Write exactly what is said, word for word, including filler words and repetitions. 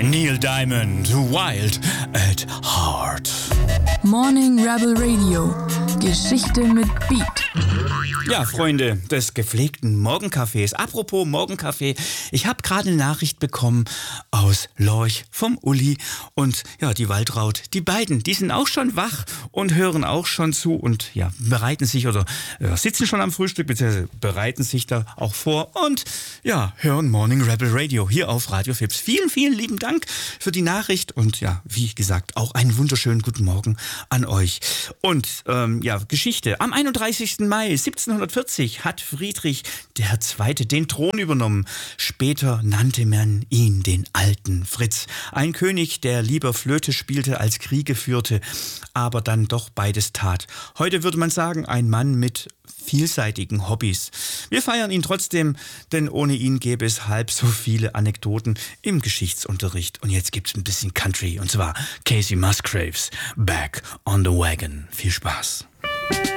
Neil Diamond, Wild at Heart. Morning Rebel Radio. Geschichte mit Beat. Ja, Freunde des gepflegten Morgenkaffees. Apropos Morgenkaffee, ich habe gerade eine Nachricht bekommen aus Lorch vom Uli und ja, die Waltraud, die beiden, die sind auch schon wach und hören auch schon zu und ja, bereiten sich oder äh, sitzen schon am Frühstück, beziehungsweise bereiten sich da auch vor und ja, hören Morning Rebel Radio hier auf Radio Fips. Vielen, vielen lieben Dank für die Nachricht und ja, wie gesagt, auch einen wunderschönen guten Morgen an euch. Und ähm, ja, Geschichte. Am einunddreißigsten Mai siebzehnhundertvierzig hat Friedrich der Zweite den Thron übernommen. Später nannte man ihn den alten Fritz. Ein König, der lieber Flöte spielte als Kriege führte, aber dann doch beides tat. Heute würde man sagen, ein Mann mit vielseitigen Hobbys. Wir feiern ihn trotzdem, denn ohne ihn gäbe es halb so viele Anekdoten im Geschichtsunterricht. Und jetzt gibt's ein bisschen Country, und zwar Casey Musgraves, Back on the Wagon. Viel Spaß.